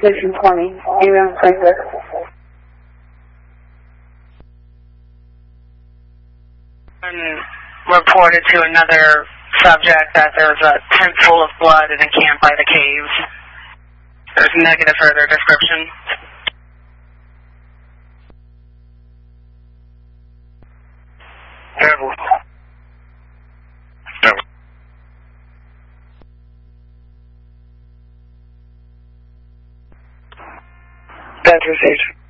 Station 20, email Craigslist. Reported to another subject that there's a tent full of blood in a camp by the caves. There's negative further description. Devil. That's received.